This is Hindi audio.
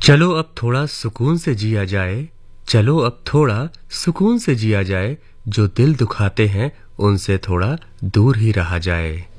चलो अब थोड़ा सुकून से जिया जाए, चलो अब थोड़ा सुकून से जिया जाए, जो दिल दुखाते हैं उनसे थोड़ा दूर ही रहा जाए।